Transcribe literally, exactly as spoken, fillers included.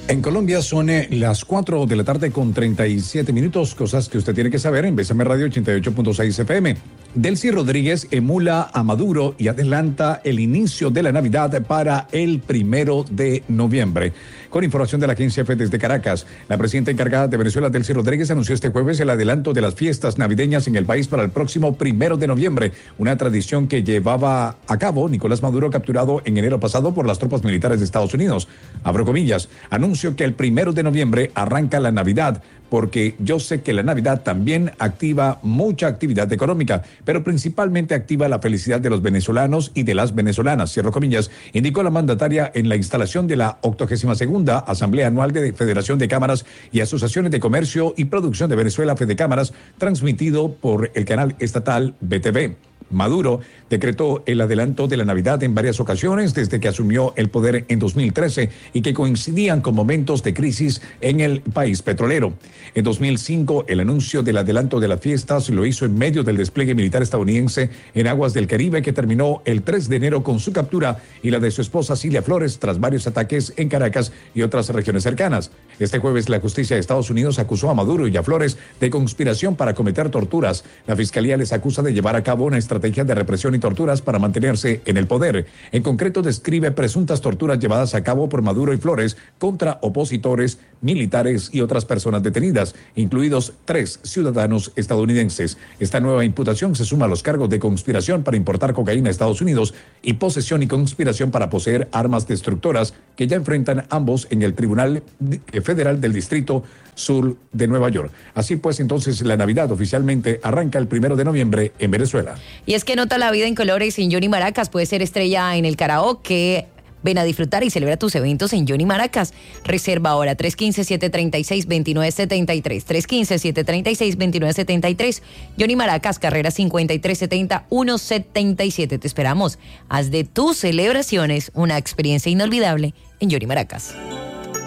En Colombia son eh, las cuatro de la tarde con treinta y siete minutos, cosas que usted tiene que saber en B S M Radio ochenta y ocho punto seis F M. Delcy Rodríguez emula a Maduro y adelanta el inicio de la Navidad para el primero de noviembre. Con información de la agencia F desde Caracas, la presidenta encargada de Venezuela, Delcy Rodríguez, anunció este jueves el adelanto de las fiestas navideñas en el país para el próximo primero de noviembre, una tradición que llevaba a cabo Nicolás Maduro, capturado en enero pasado por las tropas militares de Estados Unidos. Abro comillas, anuncio que el primero de noviembre arranca la Navidad, porque yo sé que la Navidad también activa mucha actividad económica, pero principalmente activa la felicidad de los venezolanos y de las venezolanas, cierro comillas, indicó la mandataria en la instalación de la octogésima segunda Asamblea Anual de Federación de Cámaras y Asociaciones de Comercio y Producción de Venezuela, Fedecámaras, transmitido por el canal estatal B T V. Maduro decretó el adelanto de la Navidad en varias ocasiones desde que asumió el poder en dos mil trece y que coincidían con momentos de crisis en el país petrolero. En dos mil cinco, el anuncio del adelanto de las fiestas lo hizo en medio del despliegue militar estadounidense en aguas del Caribe, que terminó el tres de enero con su captura y la de su esposa Cilia Flores tras varios ataques en Caracas y otras regiones cercanas. Este jueves, la justicia de Estados Unidos acusó a Maduro y a Flores de conspiración para cometer torturas. La fiscalía les acusa de llevar a cabo una estrategia de represión y torturas para mantenerse en el poder. En concreto, describe presuntas torturas llevadas a cabo por Maduro y Flores contra opositores, militares y otras personas detenidas, incluidos tres ciudadanos estadounidenses. Esta nueva imputación se suma a los cargos de conspiración para importar cocaína a Estados Unidos y posesión y conspiración para poseer armas destructoras, que ya enfrentan ambos en el Tribunal Federal del Distrito Sur de Nueva York. Así pues, entonces, la Navidad oficialmente arranca el primero de noviembre en Venezuela. Y es que nota la vida en colores en Johnny Maracas. Puedes ser estrella en el karaoke. Ven a disfrutar y celebra tus eventos en Johnny Maracas. Reserva ahora tres uno cinco, siete tres seis, dos nueve siete tres. tres uno cinco, siete tres seis, dos nueve siete tres. Johnny Maracas, carrera cincuenta y tres setenta, ciento setenta y siete. Te esperamos. Haz de tus celebraciones una experiencia inolvidable en Johnny Maracas.